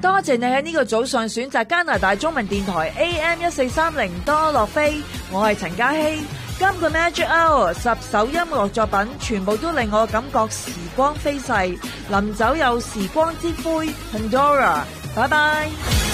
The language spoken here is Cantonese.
多謝你喺呢個早上選擇加拿大中文電台 AM1430多樂飛，我係陳嘉希。今個 Magic Hour 10首音樂作品全部都令我感覺時光飛逝，臨走有時光之灰 Pandora， 拜拜。